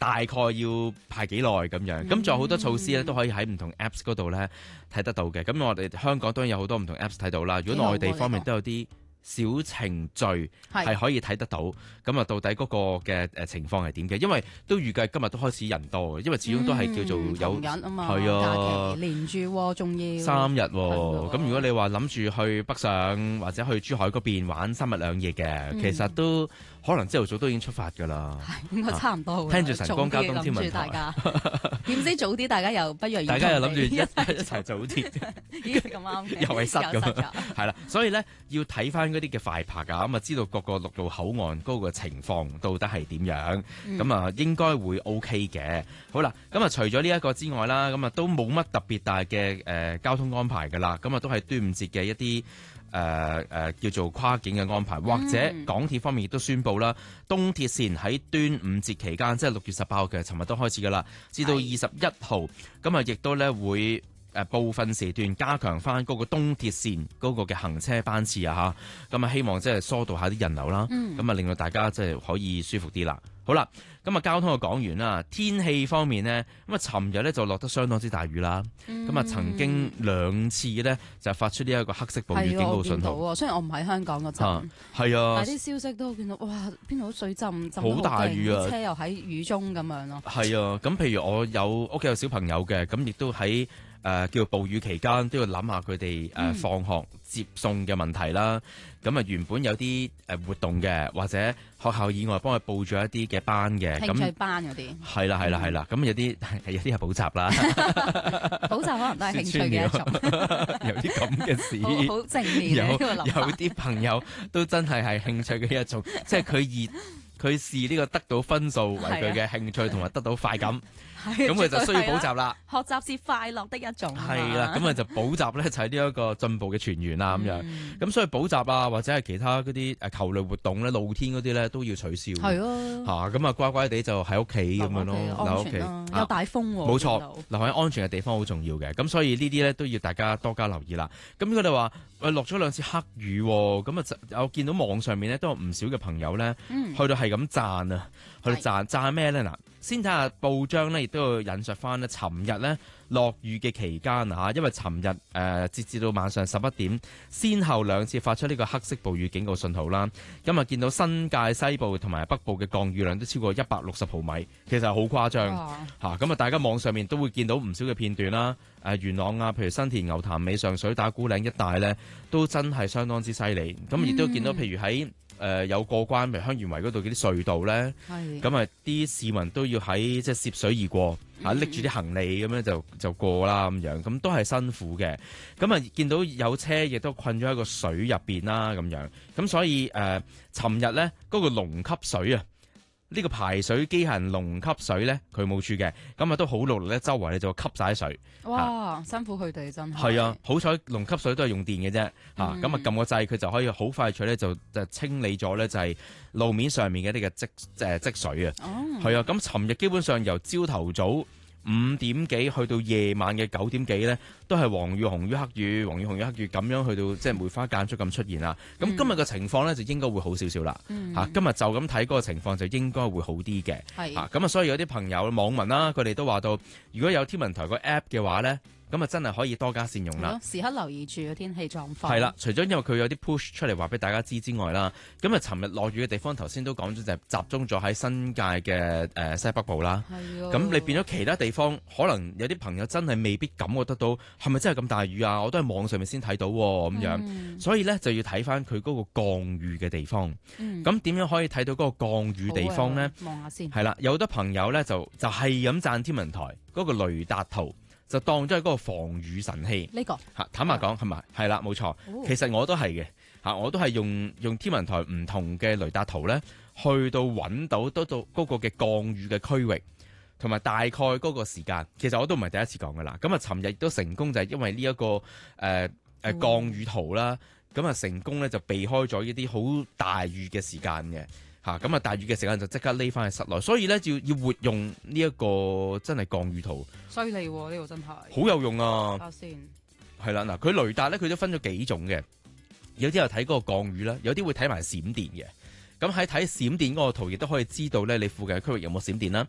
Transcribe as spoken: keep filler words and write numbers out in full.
大概要排幾耐咁樣。咁仲有好多措施咧，都可以喺唔同 Apps 嗰度咧睇得到嘅。咁我哋香港當然有好多唔同 Apps 睇到啦。如果內地方面都有啲小程序係可以睇得到，咁啊到底嗰個嘅誒情況係點嘅？因為都預計今日都開始人多，因為始終都係叫做有人啊嘛， 係啊， 假期連住仲要三日喎。咁如果你話諗住去北上或者去珠海嗰邊玩三日兩夜嘅， 嗯、 其實都可能朝頭早都已經出發㗎啦。 係應該差唔多。 聽住晨光交通天文台， 大家點知早啲大家又不約而同， 大家又諗住一一齊早啲， 咦咁啱嘅， 又係塞咁，係啦。所以咧要睇翻嗰啲嘅快拍㗎，咁啊知道各個陸路口岸嗰個情況到底係點樣，咁、嗯、啊應該會 OK 嘅。好啦，咁啊除咗呢一個之外啦，咁啊都冇乜特別大嘅誒、呃、交通安排㗎啦。咁啊都係端午節嘅一啲。誒、呃、誒、呃、叫做跨境嘅安排，或者港鐵方面亦都宣布啦，東鐵線喺端午節期間，即係六月十八號嘅，尋日都開始㗎啦，至到二十一號，咁啊亦都咧會誒部分時段加強翻嗰個東鐵線嗰個嘅行車班次啊嚇，咁啊希望即係疏導下啲人流啦，咁啊令到大家即係可以舒服啲啦。好啦，咁啊交通就講完啦，天氣方面呢，咁啊尋日咧就落得相當之大雨啦，咁啊、嗯、曾經兩次咧就發出呢一個黑色暴雨警告信號。 雖然我唔喺香港嗰陣， 係啊， 但係啲消息都見到，哇邊度都水浸，浸好大雨啊， 車又喺雨中咁樣咯。 係啊，咁譬如我有屋企有小朋友嘅，咁亦都喺。誒、呃、叫暴雨期間都要諗下佢哋誒放學接送嘅問題啦。咁啊、嗯、原本有啲誒活動嘅，或者學校以外幫佢報咗一啲嘅班嘅， 興趣班嗰啲係啦係啦係啦。咁、嗯、有啲係有啲係補習啦， 補習可能都係興趣嘅一種， 有啲咁嘅事， 好，好正面嘅呢個諗法。 有啲朋友都真係係興趣嘅一種，即係佢熱。佢視呢個得到分數為佢嘅興趣同埋得到快感，咁佢就需要補習啦。 學習是快樂的一種。 係啦，咁啊就補習咧就係呢一個進步嘅泉源啦咁樣。咁所以補習啊或者係其他嗰啲誒球類活動咧，露天嗰啲咧都要取消。係咯。嚇咁啊乖乖地就喺屋企咁樣咯，留喺屋企。 有大風喎。 冇錯，留喺安全嘅地方好重要嘅。咁所以呢啲咧都要大家多加留意啦。咁如果你話誒落咗兩次黑雨喎，咁啊我見到網上面咧都有唔少嘅朋友咧去到係咁讚啊，去到讚讚咩咧嗱？先睇下報章咧，亦都要引述翻咧，尋日咧落雨嘅期間啊，因為尋日誒截至到晚上十一點，先後兩次發出呢個黑色暴雨警告信號啦。咁啊，見到新界西部同埋北部嘅降雨量都超過一百六十毫米，其實係好誇張嚇。咁啊，大家網上面都會見到唔少嘅片段啦。誒元朗啊，譬如新田、牛潭尾、上水、打鼓嶺一帶咧，都真係相當之犀利。咁亦都見到譬如喺誒、呃、有過關，譬如香園圍嗰度嗰啲隧道咧，咁啊啲市民都要喺即係涉水而過，嚇拎住啲行李咁樣就就過啦咁樣，咁都係辛苦嘅。咁啊見到有車亦都困咗喺個水入邊啦咁樣，咁所以誒，尋日咧嗰個龍吸水啊！呢個排水機械人龍吸水咧，佢冇處嘅，咁啊都好努力咧，周圍咧就吸晒水。 哇！啊、辛苦佢哋真係。係啊，好彩龍吸水都係用電嘅啫，嚇咁啊撳個掣，佢就可以好快脆咧就就清理咗咧就係路面上面嘅呢個積誒積水啊。哦。係啊，咁尋日基本上由朝頭早五點幾去到夜晚嘅九點幾咧，都係黃雨、紅雨、黑雨、黃雨、紅雨、黑雨咁樣去到即係梅花間竹咁出現啦。咁、嗯、今日嘅情況咧就應該會好少少啦。嚇、嗯啊，今日就咁睇嗰個情況就應該會好啲嘅。係。嚇，咁啊，所以有啲朋友網民啦，佢哋都話到，如果有天文台個 app 嘅話咧。咁啊，真係可以多加善用啦！ 時刻留意住個天氣狀況。 係啦，除咗因為佢有啲 push 出嚟話俾大家知之外啦，咁啊，尋日落雨嘅地方頭先都講咗，就係集中咗喺新界嘅誒西北部啦。係啊。咁你變咗其他地方，可能有啲朋友真係未必感覺得到，係咪真係咁大雨啊？我都係網上面先睇到咁樣，嗯、所以咧就要睇翻佢嗰個降雨嘅地方。咁點、嗯、樣可以睇到嗰個降雨地方咧？ 望下先。係啦，有好多朋友咧就就係咁讚天文台嗰個雷達圖。就當咗係嗰個防雨神器。呢、這個嚇，坦白講係咪？係啦，冇錯。哦、其實我都係嘅嚇，我都係用用天文台唔同嘅雷達圖咧，去到揾到得到嗰個嘅降雨嘅區域，同埋大概嗰個時間。其實我都唔係第一次講噶啦。咁啊，尋日亦都成功就係因為呢、這、一個誒誒、呃呃、降雨圖啦，咁啊、哦、成功咧就避開咗一啲好大雨嘅時間嘅。嚇咁啊！大雨嘅時間就即刻匿翻喺室內，所以咧要要活用呢一個真係降雨圖， 犀利喎！呢個真係好有用啊！ 睇下先係啦，嗱佢雷達咧佢都分咗幾種嘅，有啲又睇嗰個降雨啦，有啲會睇埋閃電嘅。咁喺睇閃電嗰個圖，亦都可以知道咧你附近嘅區域有冇閃電啦。